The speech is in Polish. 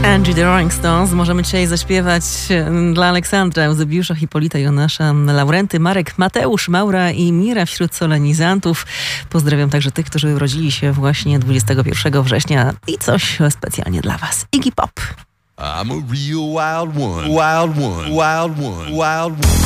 Angie The Rolling Stones. Możemy dzisiaj zaśpiewać dla Aleksandra, Eusebiusza, Hipolita, Jonasza, Laurenty, Marek, Mateusz, Maura i Mira wśród solenizantów. Pozdrawiam także tych, którzy urodzili się właśnie 21 września i coś specjalnie dla was. Iggy Pop. I'm a real wild one, wild one, wild one, wild one.